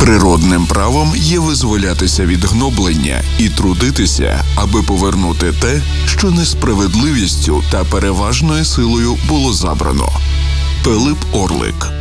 Природним правом є визволятися від гноблення і трудитися, аби повернути те, що несправедливістю та переважною силою було забрано. Пилип Орлик.